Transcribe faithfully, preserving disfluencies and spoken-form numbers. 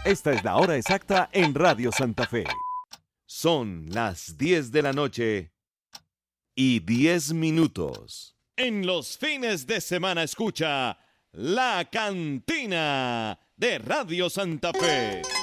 Esta es la hora exacta en Radio Santa Fe. Son las diez de la noche y diez minutos. En los fines de semana escucha La Cantina de Radio Santa Fe.